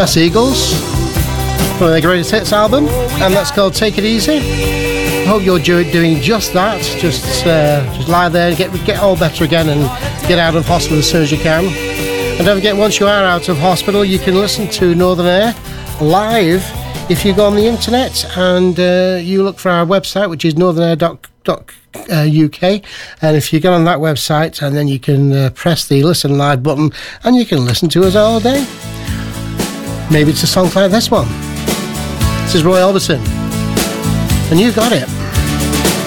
That's Eagles, from their Greatest Hits album, and that's called Take It Easy. I hope you're doing just that. Just lie there and get all better again and get out of hospital as soon as you can. And don't forget, once you are out of hospital, you can listen to Northern Air live if you go on the internet and you look for our website, which is northernair.uk, and if you get on that website, and then you can press the listen live button and you can listen to us all day. Maybe it's a song like this one. This is Roy Orbison, and you got it.